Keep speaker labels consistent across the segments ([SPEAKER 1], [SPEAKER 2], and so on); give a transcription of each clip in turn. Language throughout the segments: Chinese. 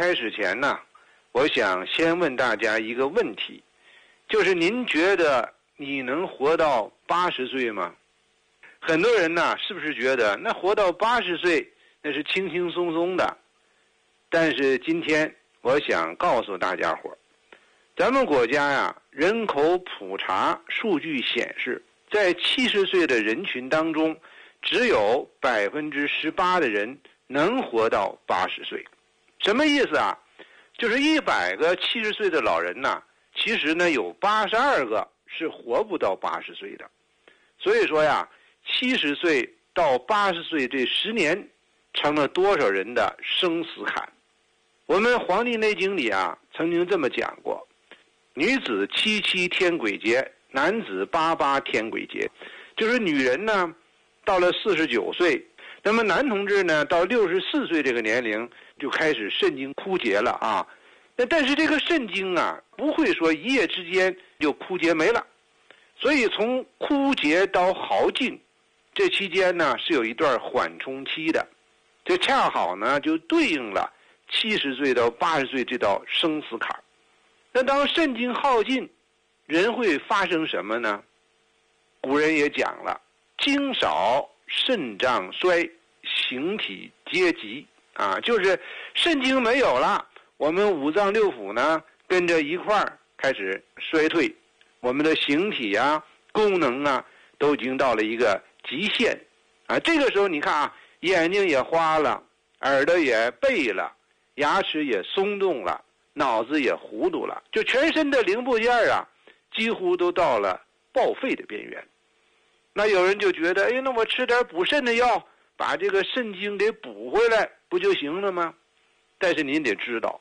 [SPEAKER 1] 开始前呢，我想先问大家一个问题，就是您觉得你能活到80岁吗？很多人呢，是不是觉得那活到80岁那是轻轻松松的？但是今天我想告诉大家伙，咱们国家呀，人口普查数据显示，在70岁的人群当中，只有18%的人能活到80岁。什么意思啊？就是100个70岁的老人呢，其实呢有82个是活不到80岁的。所以说呀，70岁到80岁这10年成了多少人的生死坎。我们《黄帝内经》里啊曾经这么讲过，女子77天癸劫，男子88天癸劫。就是女人呢到了49岁，那么男同志呢到64岁这个年龄就开始肾经枯竭了啊。但是这个肾经啊不会说一夜之间就枯竭没了，所以从枯竭到耗尽这期间呢是有一段缓冲期的，这恰好呢就对应了70岁到80岁这道生死坎。那当肾经耗尽，人会发生什么呢？古人也讲了，精少肾脏衰，形体皆急啊，就是肾经没有了，我们五脏六腑呢跟着一块儿开始衰退，我们的形体啊功能啊都已经到了一个极限啊。这个时候你看啊，眼睛也花了，耳朵也背了，牙齿也松动了，脑子也糊涂了，就全身的零部件啊几乎都到了报废的边缘。那有人就觉得，那我吃点补肾的药，把这个肾经给补回来不就行了吗？但是您得知道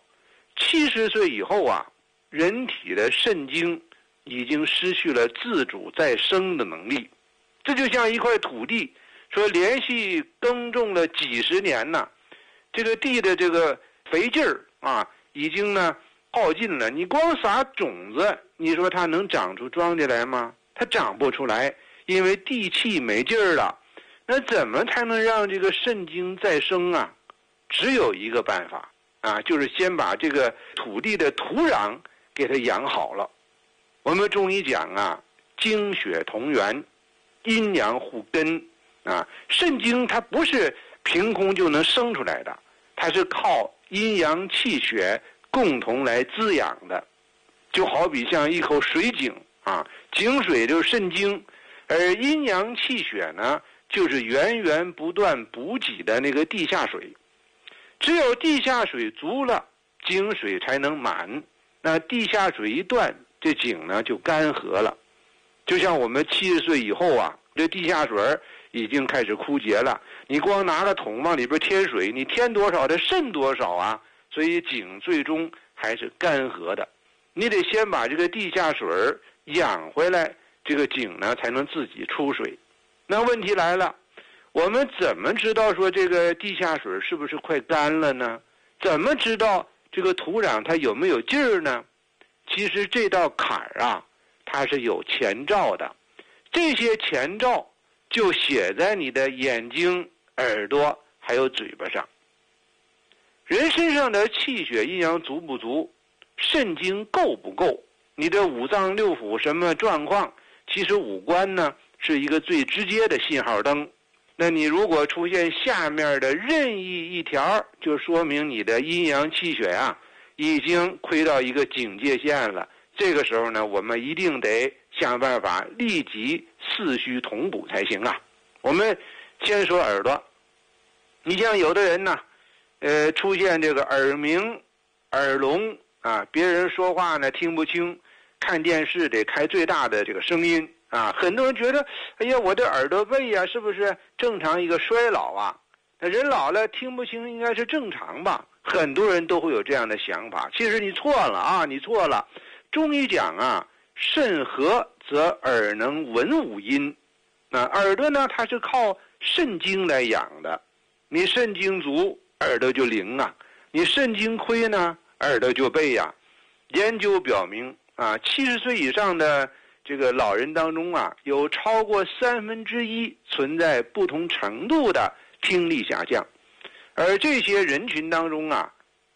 [SPEAKER 1] ，70岁以后啊，人体的肾经已经失去了自主再生的能力。这就像一块土地，说连续耕种了几十年呢，这个地的这个肥劲儿啊已经呢耗尽了，你光撒种子，你说它能长出庄稼来吗？它长不出来，因为地气没劲儿了。那怎么才能让这个肾经再生啊？只有一个办法啊，就是先把这个土地的土壤给它养好了。我们中医讲啊，精血同源，阴阳互根啊。肾经它不是凭空就能生出来的，它是靠阴阳气血共同来滋养的。就好比像一口水井啊，井水就是肾经，而阴阳气血呢就是源源不断补给的那个地下水。只有地下水足了，井水才能满。那地下水一断，这井呢就干涸了。就像我们70岁以后啊，这地下水已经开始枯竭了，你光拿个桶往里边添水，你添多少它渗多少啊，所以井最终还是干涸的。你得先把这个地下水养回来，这个井呢才能自己出水。那问题来了，我们怎么知道说这个地下水是不是快干了呢？怎么知道这个土壤它有没有劲儿呢？其实这道坎儿啊，它是有前兆的，这些前兆就写在你的眼睛、耳朵还有嘴巴上。人身上的气血阴阳足不足，肾经够不够，你的五脏六腑什么状况，其实五官呢是一个最直接的信号灯。那你如果出现下面的任意一条，就说明你的阴阳气血啊已经亏到一个警戒线了。这个时候呢，我们一定得想办法立即四虚同补才行啊。我们先说耳朵，你像有的人呢出现这个耳鸣、耳聋啊，别人说话呢听不清，看电视得开最大的这个声音啊。很多人觉得，哎呀，我的耳朵背啊是不是正常一个衰老啊？那人老了听不清应该是正常吧？很多人都会有这样的想法。其实你错了啊，你错了。中医讲啊，肾和则耳能闻五音。那耳朵呢，它是靠肾经来养的。你肾经足，耳朵就灵啊；你肾经亏呢，耳朵就背呀。研究表明啊，70岁以上的这个老人当中啊，有超过1/3存在不同程度的听力下降，而这些人群当中啊，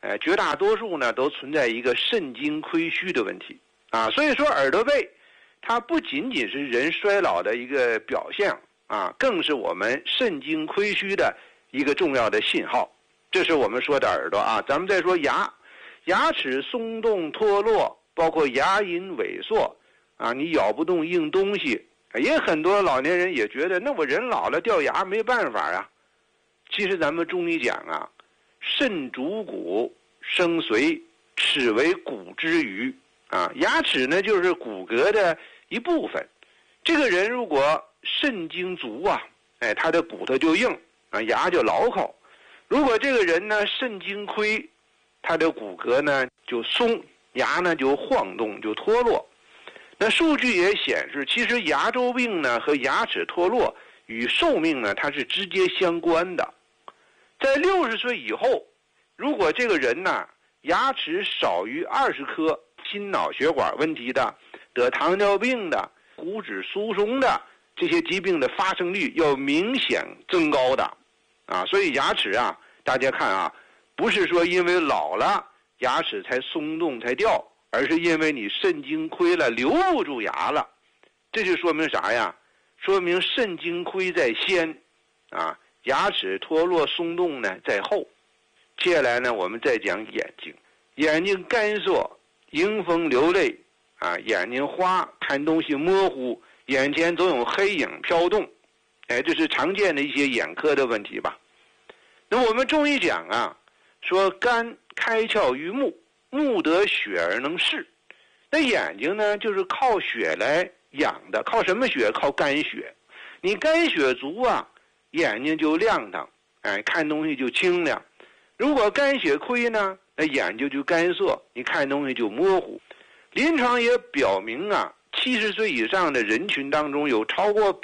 [SPEAKER 1] 绝大多数呢都存在一个肾精亏虚的问题啊。所以说耳朵背它不仅仅是人衰老的一个表现啊，更是我们肾精亏虚的一个重要的信号。这是我们说的耳朵啊。咱们再说牙，牙齿松动脱落，包括牙龈萎缩啊，你咬不动硬东西，也很多老年人也觉得那我人老了掉牙没办法啊。其实咱们中医讲啊，肾主骨，生髓，齿为骨之余啊，牙齿呢就是骨骼的一部分。这个人如果肾精足啊，他的骨头就硬啊，牙就牢靠。如果这个人呢肾精亏，他的骨骼呢就松，牙呢就晃动，就脱落。那数据也显示，其实牙周病呢和牙齿脱落与寿命呢它是直接相关的。在60岁以后，如果这个人呢牙齿少于20颗，心脑血管问题的、得糖尿病的、骨质疏松的这些疾病的发生率要明显增高的啊。所以牙齿啊，大家看啊，不是说因为老了牙齿才松动才掉，而是因为你肾精亏了，留不住牙了。这就说明啥呀？说明肾精亏在先啊，牙齿脱落松动呢在后。接下来呢，我们再讲眼睛。眼睛干涩，迎风流泪啊，眼睛花，看东西模糊，眼前总有黑影飘动，这是常见的一些眼科的问题吧。那我们中医讲啊，说肝开窍于目，目得血而能视。那眼睛呢，就是靠血来养的，靠什么血？靠肝血。你肝血足啊，眼睛就亮堂，看东西就清亮。如果肝血亏呢，那眼睛就干涩，你看东西就模糊。临床也表明啊，70岁以上的人群当中，有超过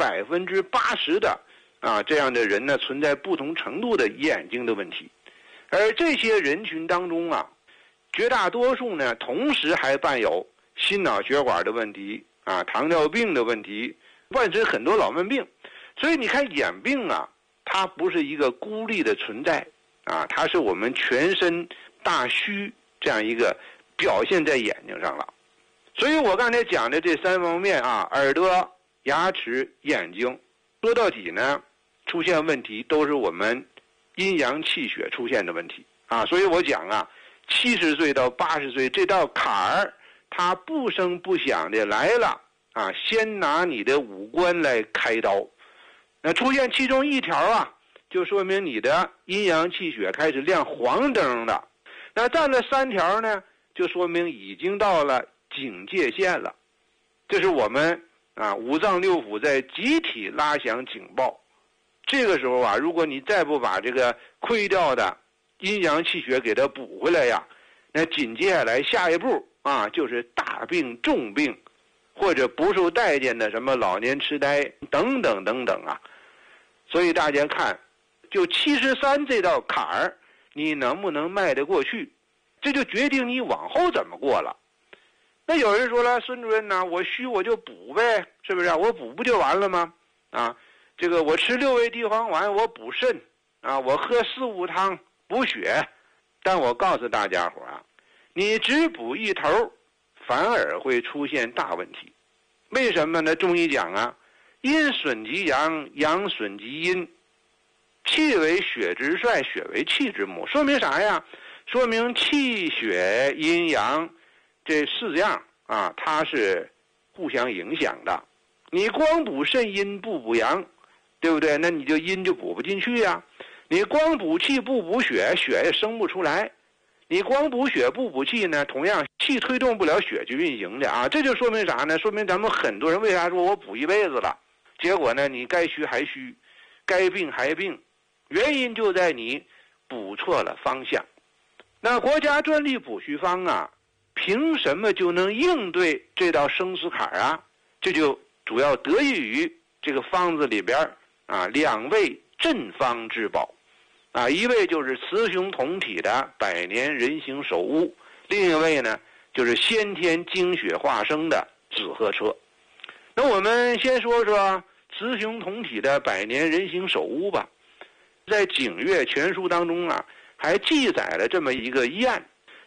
[SPEAKER 1] 80%的这样的人呢，存在不同程度的眼睛的问题。而这些人群当中啊，绝大多数呢，同时还伴有心脑血管的问题啊、糖尿病的问题，伴随很多老慢病。所以你看眼病啊，它不是一个孤立的存在啊，它是我们全身大虚这样一个表现在眼睛上了。所以我刚才讲的这3方面啊，耳朵、牙齿、眼睛，说到底呢，出现问题都是我们阴阳气血出现的问题啊。所以我讲啊，70岁到80岁这道坎儿，它不声不响的来了啊，先拿你的五官来开刀。那出现其中一条啊，就说明你的阴阳气血开始亮黄灯了。那占了3条呢，就说明已经到了警戒线了。这是我们五脏六腑在集体拉响警报。这个时候啊，如果你再不把这个亏掉的阴阳气血给它补回来呀，那紧接下来下一步啊，就是大病重病，或者不受待见的什么老年痴呆等等等等啊。所以大家看，就73这道坎儿，你能不能迈得过去，这就决定你往后怎么过了。那有人说了，孙主任呢，我虚我就补呗，是不是？我补不就完了吗？啊，这个我吃6味地黄丸，我补肾啊，我喝4物汤补血。但我告诉大家伙啊，你只补一头，反而会出现大问题。为什么呢？中医讲啊，阴损及阳，阳损及阴，气为血之帅，血为气之母。说明啥呀？说明气血阴阳这4样啊，它是互相影响的。你光补肾阴不补阳，对不对？那你就阴就补不进去呀。你光补气不补血，血也生不出来。你光补血不补气呢，同样气推动不了血去运行的啊。这就说明啥呢？说明咱们很多人为啥说我补一辈子了，结果呢，你该虚还虚，该病还病，原因就在你补错了方向。那国家专利补虚方啊，凭什么就能应对这道生死坎啊？这就主要得益于这个方子里边啊2味镇方之宝啊，一味就是雌雄同体的百年人形首乌，另一位呢就是先天精血化生的紫河车。那我们先说说雌雄同体的百年人形首乌吧。在《景岳全书》当中啊， 还记载了这么一个议案，